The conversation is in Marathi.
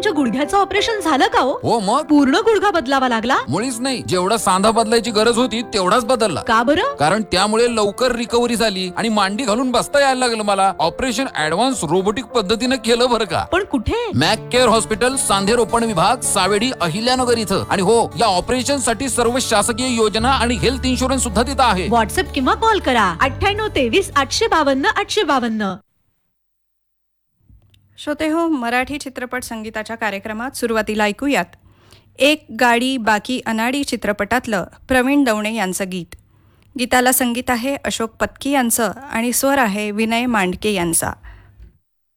तुमच्या गुडघ्याचं ऑपरेशन झालं का हो मग पूर्ण गुडघा बदलावा लागला? मुळीच नाही, जेवढा सांधा बदलायची गरज होती तेवढाच बदलला. का बरं? कारण त्यामुळे लवकर रिकव्हरी झाली आणि मांडी घालून बसता यायला लागलं मला. ऑपरेशन ऍडव्हान्स रोबोटिक पद्धतीने केलं बरं का. पण कुठे? मॅक केअर हॉस्पिटल, सांधेरोपण विभाग, सावेडी, अहिल्यानगर इथं. आणि हो, या ऑपरेशन साठी सर्व शासकीय योजना आणि हेल्थ इन्शुरन्स सुद्धा तिथं आहे. व्हॉट्सअप किंवा कॉल करा 9823 852 852. श्रोते हो, मराठी चित्रपट संगीताच्या कार्यक्रमात सुरुवातीला ऐकूयात एक गाडी बाकी अनाडी चित्रपटातलं प्रवीण दवणे यांचं गीत. गीताला संगीत आहे अशोक पत्की यांचं आणि स्वर आहे विनय मांडके यांचा.